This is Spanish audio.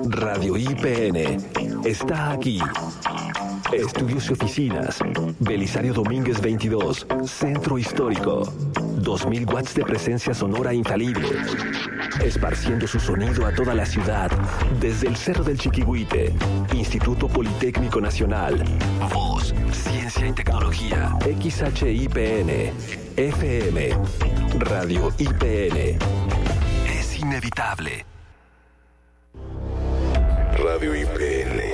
Radio IPN está aquí. Estudios y oficinas. Belisario Domínguez 22, Centro Histórico. 2000 watts de presencia sonora infalible. Esparciendo su sonido a toda la ciudad. Desde el Cerro del Chiquihuite. Instituto Politécnico Nacional. Voz, Ciencia y Tecnología. XHIPN. FM. Radio IPN. Es inevitable. Radio IPN.